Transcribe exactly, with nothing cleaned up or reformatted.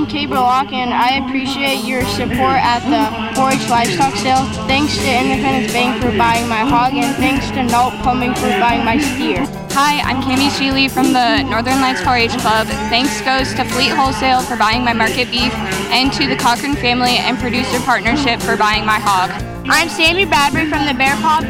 Kate Burlock, and I appreciate your support at the four H livestock sale. Thanks to Independence Bank for buying my hog, and thanks to Nault Plumbing for buying my steer. Hi, I'm Cami Sheely from the Northern Lights four H Club. Thanks goes to Fleet Wholesale for buying my market beef, and to the Cochran family and Producer Partnership for buying my hog. I'm Sammy Badbury from the Bear Paw